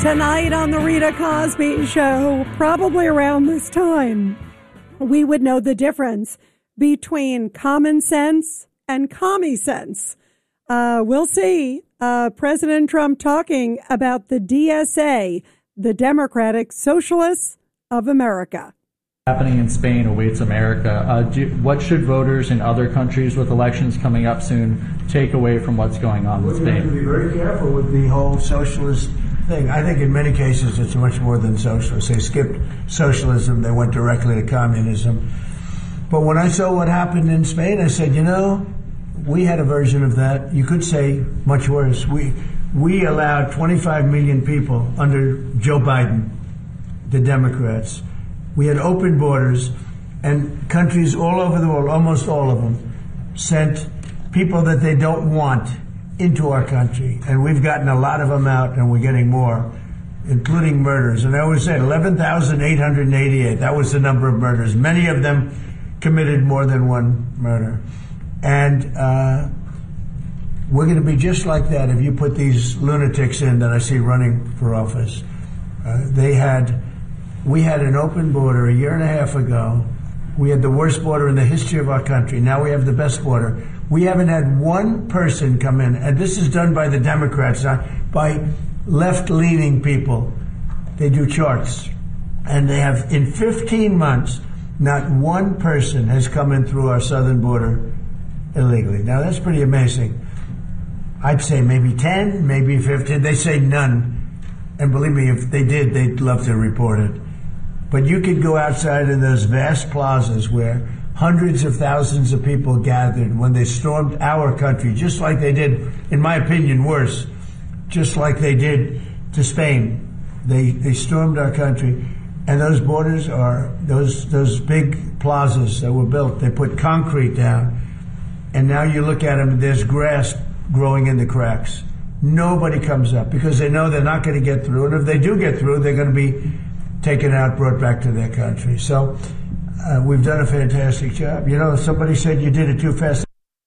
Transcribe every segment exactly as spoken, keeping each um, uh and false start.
Tonight on the Rita Cosby Show, probably around this time, we would know the difference between common sense and commie sense. Uh, we'll see. Uh, President Trump talking about the D S A, the Democratic Socialists of America. Happening in Spain awaits America. Uh, do, what should voters in other countries with elections coming up soon take away from what's going on well, in Spain? We have to be very careful with the whole socialist thing. I think in many cases it's much more than socialist. They skipped socialism, they went directly to communism. But when I saw what happened in Spain, I said, you know, we had a version of that. You could say much worse. We we allowed twenty-five million people under Joe Biden, the Democrats. We had open borders, and countries all over the world, almost all of them, sent people that they don't want into our country. And we've gotten a lot of them out, and we're getting more, including murders. And I always said eleven thousand eight hundred eighty-eight, that was the number of murders. Many of them committed more than one murder. And uh, we're going to be just like that if you put these lunatics in that I see running for office. Uh, they had... We had an open border a year and a half ago. We had the worst border in the history of our country. Now we have the best border. We haven't had one person come in, and this is done by the Democrats, not by left-leaning people. They do charts. And they have, in fifteen months, not one person has come in through our southern border illegally. Now that's pretty amazing. I'd say maybe ten, maybe fifteen. They say none. And believe me, if they did, they'd love to report it. But you could go outside in those vast plazas where hundreds of thousands of people gathered when they stormed our country, just like they did, in my opinion, worse, just like they did to Spain. They they stormed our country. And those borders are, those those big plazas that were built, they put concrete down. And now you look at them, and there's grass growing in the cracks. Nobody comes up because they know they're not going to get through. And if they do get through, they're going to be taken out, brought back to their country. So uh, we've done a fantastic job. You know, somebody said you did it too fast.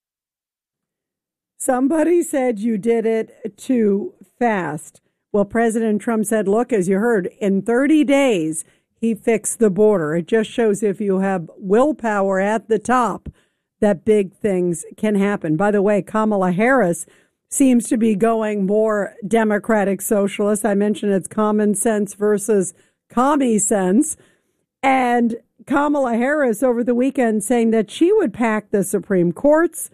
Somebody said you did it too fast. Well, President Trump said, look, as you heard, in thirty days, he fixed the border. It just shows if you have willpower at the top, that big things can happen. By the way, Kamala Harris seems to be going more Democratic socialist. I mentioned it's common sense versus commie sense. And Kamala Harris over the weekend saying that she would pack the Supreme Courts.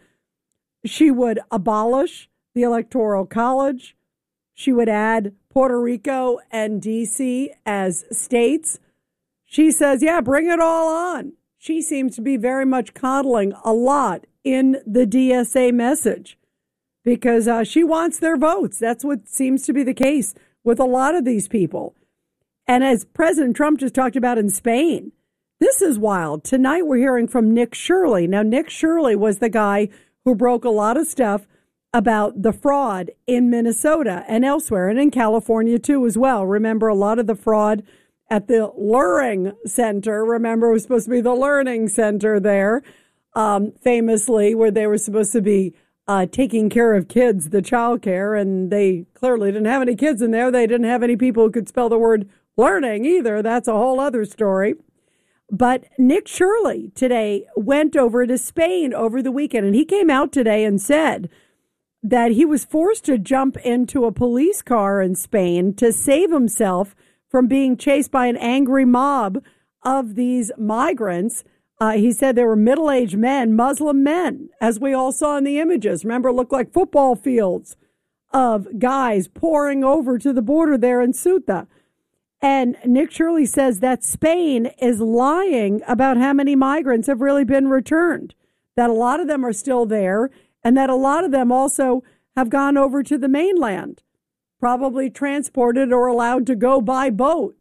She would abolish the Electoral College. She would add Puerto Rico and D C as states. She says, yeah, bring it all on. She seems to be very much coddling a lot in the D S A message because uh, she wants their votes. That's what seems to be the case with a lot of these people. And as President Trump just talked about in Spain, this is wild. Tonight we're hearing from Nick Shirley. Now, Nick Shirley was the guy who broke a lot of stuff about the fraud in Minnesota and elsewhere, and in California, too, as well. Remember, a lot of the fraud at the Luring Center. Remember, it was supposed to be the Learning Center there, um, famously, where they were supposed to be uh, taking care of kids, the child care, and they clearly didn't have any kids in there. They didn't have any people who could spell the word learning either. That's a whole other story. But Nick Shirley today went over to Spain over the weekend, and he came out today and said that he was forced to jump into a police car in Spain to save himself from being chased by an angry mob of these migrants. Uh, he said they were middle-aged men, Muslim men, as we all saw in the images. Remember, it looked like football fields of guys pouring over to the border there in Ceuta. And Nick Shirley says that Spain is lying about how many migrants have really been returned, that a lot of them are still there, and that a lot of them also have gone over to the mainland, probably transported or allowed to go by boat.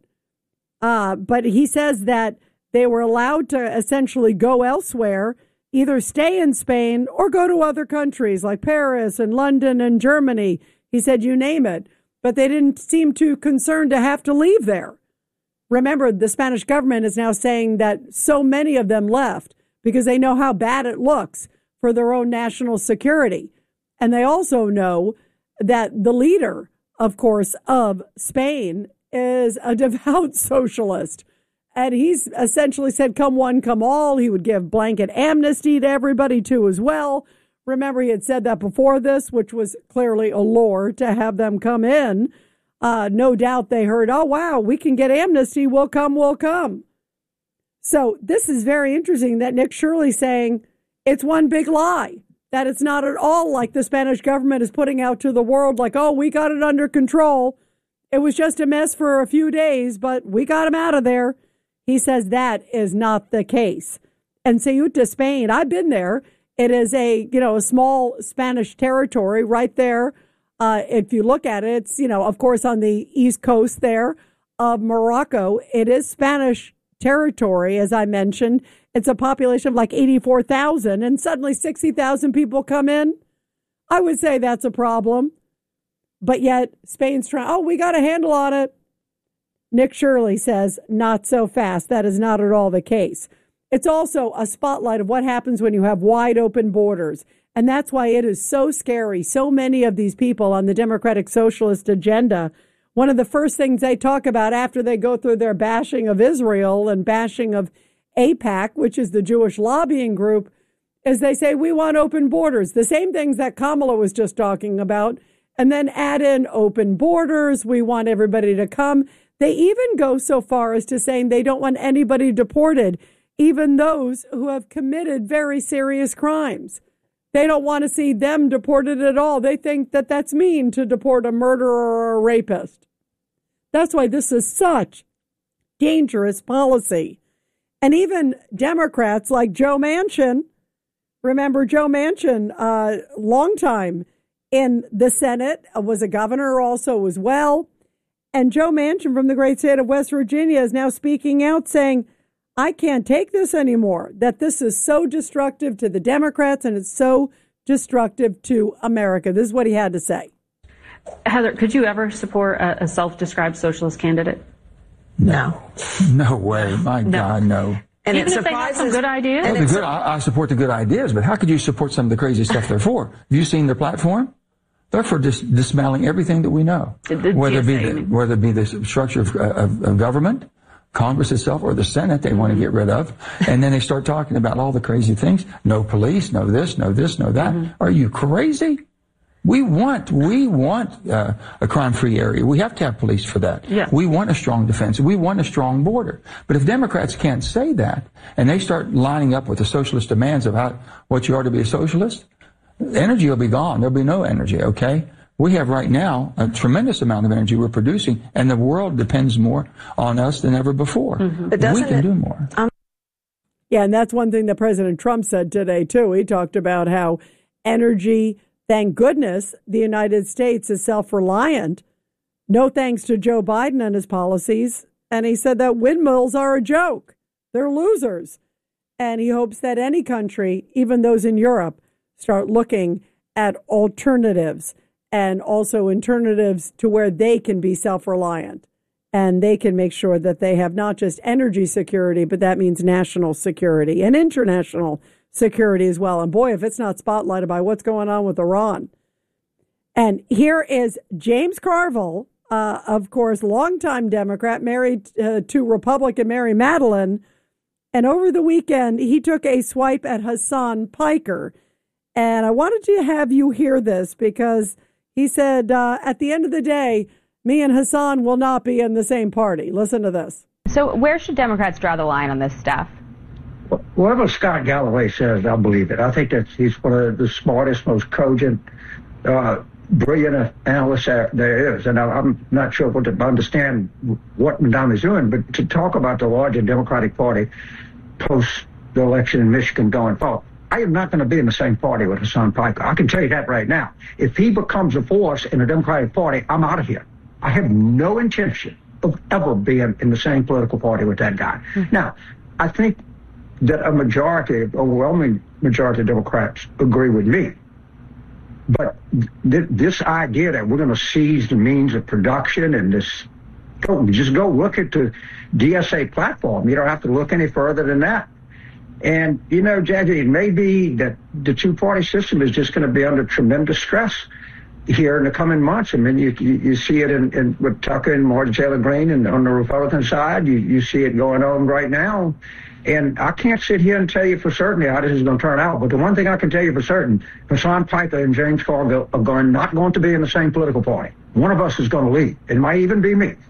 Uh, but he says that they were allowed to essentially go elsewhere, either stay in Spain or go to other countries like Paris and London and Germany. He said, you name it. But they didn't seem too concerned to have to leave there. Remember, the Spanish government is now saying that so many of them left because they know how bad it looks for their own national security. And they also know that the leader of course, of Spain, is a devout socialist. And he's essentially said, come one, come all. He would give blanket amnesty to everybody, too, as well. Remember, he had said that before this, which was clearly a lure to have them come in. Uh, no doubt they heard, oh, wow, we can get amnesty. We'll come, we'll come. So this is very interesting that Nick Shirley saying it's one big lie, that it's not at all like the Spanish government is putting out to the world, like, oh, we got it under control. It was just a mess for a few days, but we got him out of there. He says that is not the case. And Ceuta, Spain, I've been there. It is a, you know, a small Spanish territory right there. Uh, if you look at it, it's, you know, of course, on the east coast there of Morocco. It is Spanish territory, as I mentioned. It's a population of like eighty-four thousand, and suddenly sixty thousand people come in. I would say that's a problem. But yet Spain's trying, oh, we got a handle on it. Nick Shirley says, not so fast. That is not at all the case. It's also a spotlight of what happens when you have wide open borders. And that's why it is so scary. So many of these people on the Democratic Socialist agenda, one of the first things they talk about after they go through their bashing of Israel and bashing of AIPAC, which is the Jewish lobbying group, is they say, we want open borders. The same things that Kamala was just talking about. And then add in open borders. We want everybody to come. They even go so far as to saying they don't want anybody deported, even those who have committed very serious crimes. They don't want to see them deported at all. They think that that's mean to deport a murderer or a rapist. That's why this is such dangerous policy. And even Democrats like Joe Manchin, remember Joe Manchin, uh, long time in the Senate, was a governor also as well. And Joe Manchin from the great state of West Virginia is now speaking out saying, I can't take this anymore, that this is so destructive to the Democrats and it's so destructive to America. This is what he had to say. Heather, could you ever support a, a self-described socialist candidate? No. No way. My No. God, no. And Even it if they have some good ideas? Well, the good, I, I support the good ideas, but how could you support some of the crazy stuff they're for? Have you seen their platform? They're for dis- dismantling everything that we know, The- the whether it be G S A, the, whether it be the structure of, of, of government, Congress itself, or the Senate they want to get rid of, and then they start talking about all the crazy things. No police, no this, no this, no that. Mm-hmm. Are you crazy? We want we want uh, a crime-free area. We have to have police for that. Yeah. We want a strong defense. We want a strong border. But if Democrats can't say that, and they start lining up with the socialist demands of how, what you are to be a socialist, energy will be gone. There'll be no energy, okay? We have right now a tremendous amount of energy we're producing, and the world depends more on us than ever before. Mm-hmm. But we can it, do more. Um, yeah, and that's one thing that President Trump said today, too. He talked about how energy, thank goodness, the United States is self-reliant. No thanks to Joe Biden and his policies. And he said that windmills are a joke. They're losers. And he hopes that any country, even those in Europe, start looking at alternatives, and also alternatives to where they can be self-reliant and they can make sure that they have not just energy security, but that means national security and international security as well. And boy, if it's not spotlighted by what's going on with Iran. And here is James Carville, uh, of course, longtime Democrat, married uh, to Republican Mary Madeline. And over the weekend, he took a swipe at Hassan Piker. And I wanted to have you hear this because he said, uh, at the end of the day, me and Hassan will not be in the same party. Listen to this. So where should Democrats draw the line on this stuff? Whatever Scott Galloway says, I'll believe it. I think that he's one of the smartest, most cogent, uh, brilliant analysts there is. And I'm not sure what to understand what Madame is doing, but to talk about the larger Democratic Party post the election in Michigan going forward, I am not going to be in the same party with Hassan Piker. I can tell you that right now. If he becomes a force in the Democratic Party, I'm out of here. I have no intention of ever being in the same political party with that guy. Mm-hmm. Now, I think that a majority, overwhelming majority of Democrats agree with me. But th- this idea that we're going to seize the means of production and this, go, just go look at the D S A platform. You don't have to look any further than that. And, you know, Jackie, it may be that the two-party system is just going to be under tremendous stress. here in the coming months. I mean, you you, you see it in, in with Tucker and Marjorie Taylor Greene, and on the Republican side, you, you see it going on right now. And I can't sit here and tell you for certain how this is going to turn out. But the one thing I can tell you for certain, Hasan Piker and James Carville are going not going to be in the same political party. One of us is going to leave. It might even be me.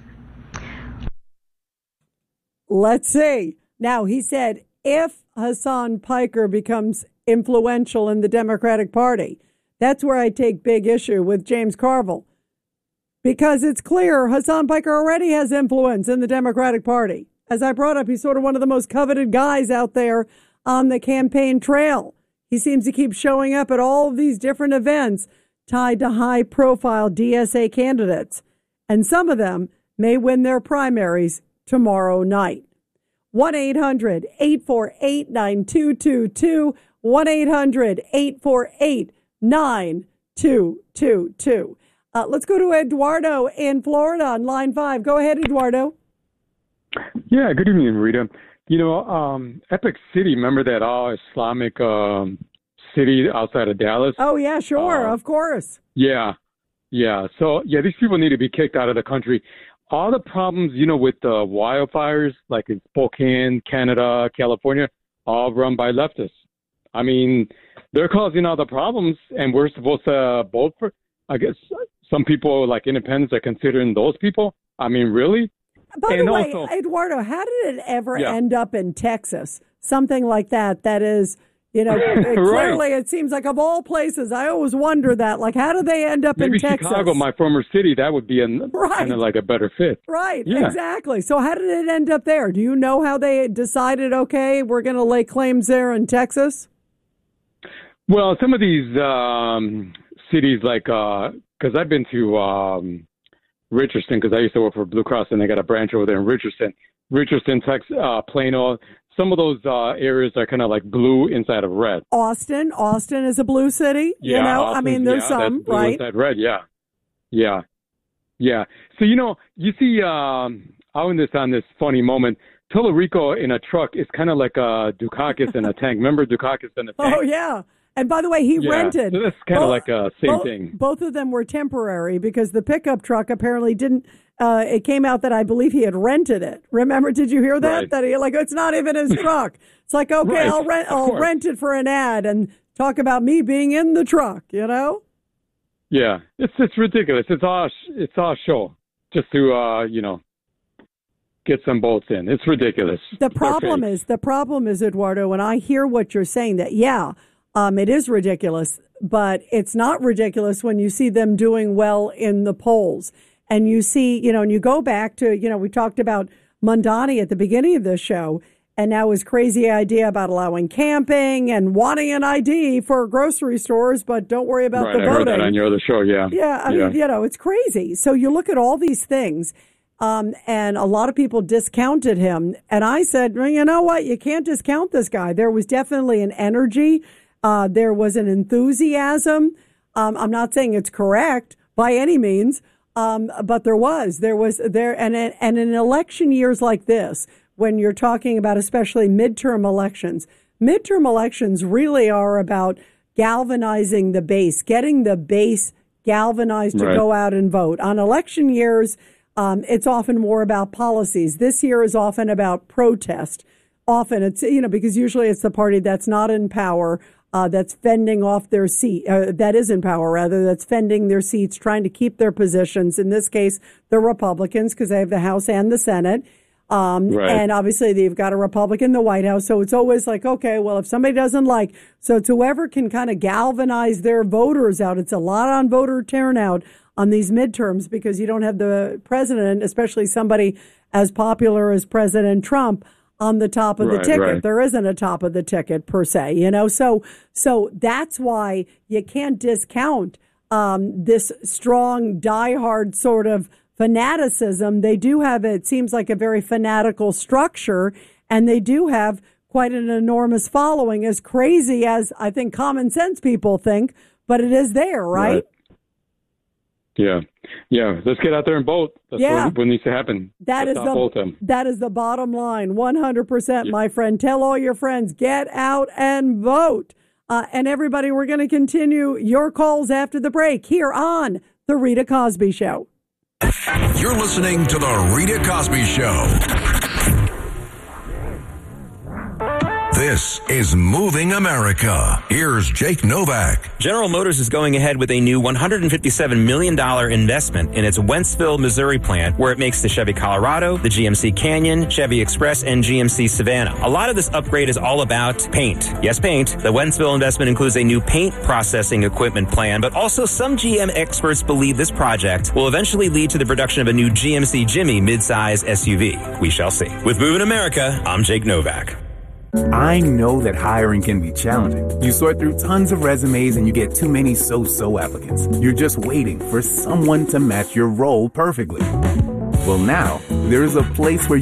Let's see. Now, he said if Hasan Piker becomes influential in the Democratic Party, that's where I take big issue with James Carville. Because it's clear Hasan Piker already has influence in the Democratic Party. As I brought up, he's sort of one of the most coveted guys out there on the campaign trail. He seems to keep showing up at all of these different events tied to high-profile D S A candidates. And some of them may win their primaries tomorrow night. one eight hundred eight four eight nine two two two, one eight hundred eight four eight nine two two two. Uh, let's go to Eduardo in Florida on line five. Go ahead, Eduardo. Yeah, good evening, Rita. You know, um, Epic City, remember that all Islamic um, city outside of Dallas? Oh, yeah, sure, uh, of course. Yeah, yeah. So, yeah, these people need to be kicked out of the country. All the problems, you know, with the wildfires, like in Spokane, Canada, California, all run by leftists. I mean, they're causing all the problems, and we're supposed to vote for, I guess, some people, like independents, are considering those people. I mean, really? By and the way, also, Eduardo, how did it ever yeah. end up in Texas? Something like that. That is, you know, clearly it seems like of all places, I always wonder that. Like, how do they end up Maybe in Texas? Maybe Chicago, my former city, that would be a, right. kind of like a better fit. Right, yeah. exactly. So how did it end up there? Do you know how they decided, okay, we're going to lay claims there in Texas? Well, some of these um, cities, like, because uh, I've been to um, Richardson, because I used to work for Blue Cross, and they got a branch over there in Richardson. Richardson, Texas, uh, Plano. Some of those uh, areas are kind of like blue inside of red. Austin. Austin is a blue city. Yeah, you know, Austin's, I mean, there's yeah, some, that's blue right? inside red, yeah. Yeah. Yeah. So, you know, you see, um, out in this, on this funny moment, Tallarico in a truck is kind of like a Dukakis in a tank. Remember Dukakis in a tank? Oh, yeah. And by the way, he yeah, rented. So that's kind of like a same both, thing. Both of them were temporary because the pickup truck apparently didn't. Uh, it came out that I believe he had rented it. Remember? Did you hear that? Right. That he like it's not even his truck. It's like okay, right, I'll rent. I'll rent it for an ad and talk about me being in the truck. You know? Yeah, it's it's ridiculous. It's all it's all show just to uh, you know get some bolts in. It's ridiculous. The problem is the problem is Eduardo. When I hear what you're saying, that yeah. Um, it is ridiculous, but it's not ridiculous when you see them doing well in the polls. And you see, you know, and you go back to, you know, we talked about Mondani at the beginning of this show, and now his crazy idea about allowing camping and wanting an I D for grocery stores, but don't worry about right, the voting. I heard that on your other show, yeah. Yeah, I yeah. mean, you know, it's crazy. So you look at all these things, um, and a lot of people discounted him. And I said, well, you know what? You can't discount this guy. There was definitely an energy. Uh, there was an enthusiasm. Um, I'm not saying it's correct by any means, um, but there was. There was there, and and in election years like this, when you're talking about especially midterm elections, midterm elections really are about galvanizing the base, getting the base galvanized to right. go out and vote. On election years, um, it's often more about policies. This year is often about protest. Often it's, you know, because usually it's the party that's not in power. Uh, that's fending off their seat, uh, that is in power, rather, that's fending their seats, trying to keep their positions. In this case, the Republicans, because they have the House and the Senate. Um, right. And obviously, they've got a Republican in the White House. So it's always like, okay, well, if somebody doesn't like, so it's whoever can kind of galvanize their voters out. It's a lot on voter turnout on these midterms because you don't have the president, especially somebody as popular as President Trump, on the top of right, the ticket. Right. There isn't a top of the ticket per se, you know, so, so that's why you can't discount, um, this strong, diehard sort of fanaticism. They do have, it seems like a very fanatical structure, and they do have quite an enormous following, as crazy as I think common sense people think, but it is there, right? right. Yeah. Yeah. Let's get out there and vote. That's yeah. what, what needs to happen. That Let's is not the vote them. that is the bottom line. one hundred percent, yeah. My friend. Tell all your friends, get out and vote. Uh, and everybody, we're going to continue your calls after the break here on The Rita Cosby Show. You're listening to The Rita Cosby Show. This is Moving America. Here's Jake Novak. General Motors is going ahead with a new one hundred fifty-seven million dollars investment in its Wentzville, Missouri plant, where it makes the Chevy Colorado, the G M C Canyon, Chevy Express, and G M C Savannah. A lot of this upgrade is all about paint. Yes, paint. The Wentzville investment includes a new paint processing equipment plan, but also some G M experts believe this project will eventually lead to the production of a new G M C Jimmy midsize S U V. We shall see. With Moving America, I'm Jake Novak. I know that hiring can be challenging. You sort through tons of resumes and you get too many so-so applicants. You're just waiting for someone to match your role perfectly. Well, now, there's a place where